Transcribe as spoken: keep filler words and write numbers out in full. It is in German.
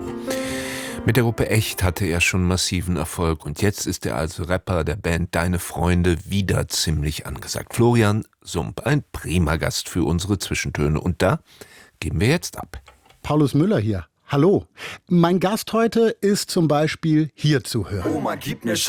Mit der Gruppe Echt hatte er schon massiven Erfolg und jetzt ist er als Rapper der Band Deine Freunde wieder ziemlich angesagt. Florian Sump, ein prima Gast für unsere Zwischentöne und da geben wir jetzt ab. Paulus Müller hier. Hallo. Mein Gast heute ist zum Beispiel hier zu hören. Oma, gib mir